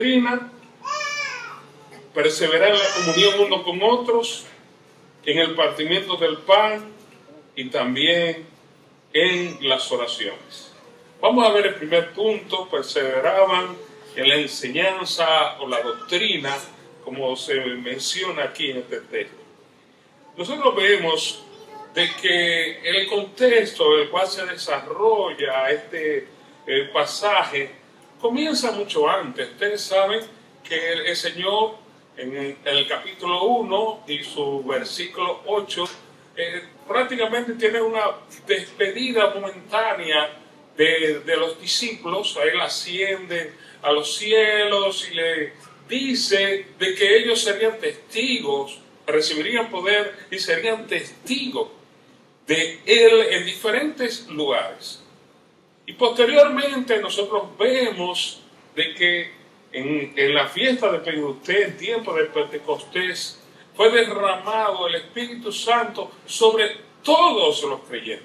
doctrina, perseverar en la comunión unos con otros, en el partimiento del pan y también en las oraciones. Vamos a ver el primer punto: perseveraban en la enseñanza o la doctrina, como se menciona aquí en este texto. Nosotros vemos de que el contexto en el cual se desarrolla este pasaje comienza mucho antes. Ustedes saben que el Señor en el capítulo 1 y su versículo 8 prácticamente tiene una despedida momentánea de los discípulos. Él asciende a los cielos y le dice de que ellos serían testigos, recibirían poder y serían testigos de Él en diferentes lugares. Y posteriormente nosotros vemos de que en la fiesta de Pentecostés, en tiempo de Pentecostés, fue derramado el Espíritu Santo sobre todos los creyentes.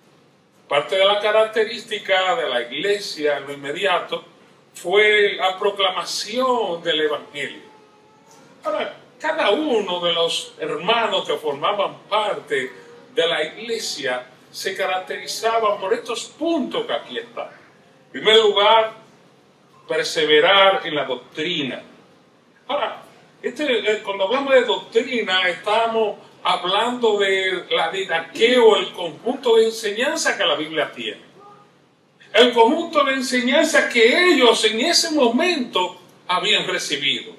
Parte de la característica de la iglesia en lo inmediato fue la proclamación del Evangelio. Ahora, cada uno de los hermanos que formaban parte de la iglesia se caracterizaban por estos puntos que aquí están. En primer lugar, perseverar en la doctrina. Ahora, cuando hablamos de doctrina, estamos hablando de la didaqueo, el conjunto de enseñanza que la Biblia tiene. El conjunto de enseñanza que ellos en ese momento habían recibido.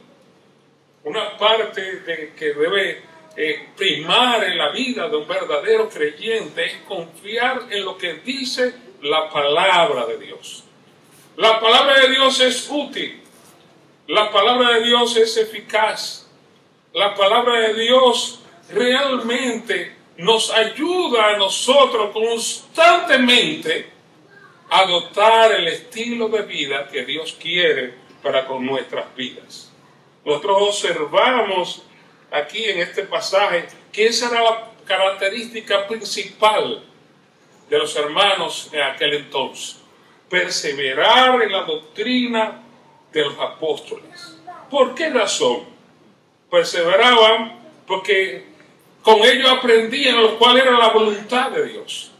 Una parte que debe primar en la vida de un verdadero creyente es confiar en lo que dice la palabra de Dios. La palabra de Dios es útil. La palabra de Dios es eficaz. La palabra de Dios realmente nos ayuda a nosotros constantemente a adoptar el estilo de vida que Dios quiere para con nuestras vidas. Nosotros observamos aquí en este pasaje que esa era la característica principal de los hermanos en aquel entonces: perseverar en la doctrina de los apóstoles. ¿Por qué razón? Perseveraban porque con ellos aprendían cuál era la voluntad de Dios.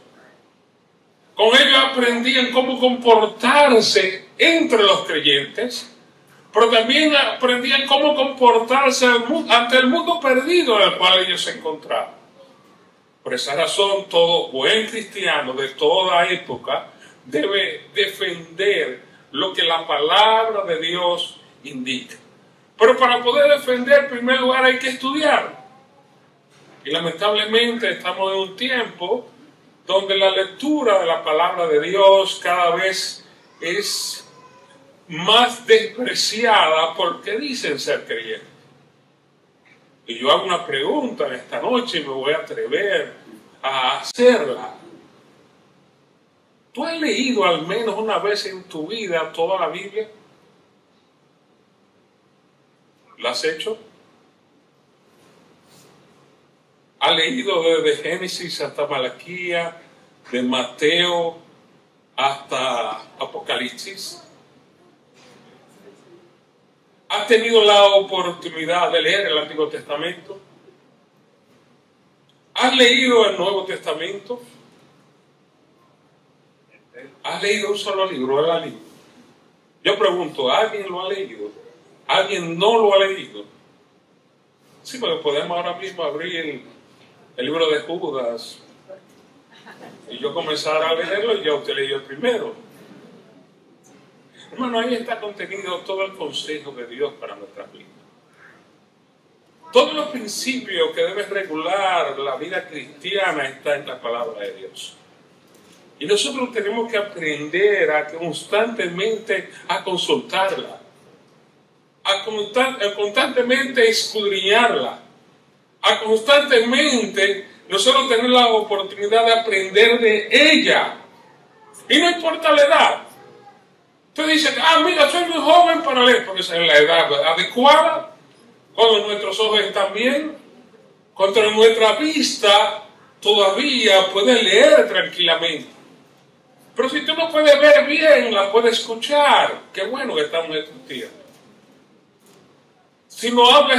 Con ellos aprendían cómo comportarse entre los creyentes, pero también aprendían cómo comportarse ante el mundo perdido en el cual ellos se encontraban. Por esa razón, todo buen cristiano de toda época debe defender lo que la palabra de Dios indica. Pero para poder defender, en primer lugar, hay que estudiar. Y lamentablemente estamos en un tiempo donde la lectura de la palabra de Dios cada vez es más despreciada porque dicen ser creyentes. Y yo hago una pregunta en esta noche y me voy a atrever a hacerla. ¿Tú has leído al menos una vez en tu vida toda la Biblia? ¿La has hecho? ¿Has leído desde Génesis hasta Malaquía, de Mateo hasta Apocalipsis? ¿Has tenido la oportunidad de leer el Antiguo Testamento? ¿Has leído el Nuevo Testamento? ¿Has leído un solo libro? Yo pregunto, ¿alguien lo ha leído? ¿Alguien no lo ha leído? Sí, porque podemos ahora mismo abrir el libro de Judas y yo comenzar a leerlo y ya usted leyó el primero. Hermano, ahí está contenido todo el consejo de Dios para nuestras vidas. Todos los principios que deben regular la vida cristiana están en la palabra de Dios. Y nosotros tenemos que aprender a constantemente a consultarla, a constantemente escudriñarla, a constantemente nosotros tener la oportunidad de aprender de ella. Y no importa la edad. Usted dice, mira, soy muy joven para leer, porque esa es la edad adecuada, cuando nuestros ojos están bien, cuando nuestra vista todavía puede leer tranquilamente. Pero si tú no puedes ver bien, la puedes escuchar. Qué bueno que estamos en estos tiempos. sino habla